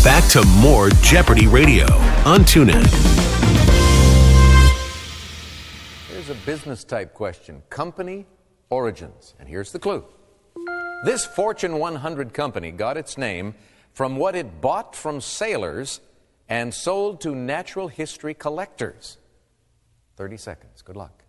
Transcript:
Back to more Jeopardy Radio on TuneIn. Here's a business-type question. Company origins. And here's the clue. This Fortune 100 company got its name from what it bought from sailors and sold to natural history collectors. 30 seconds. Good luck.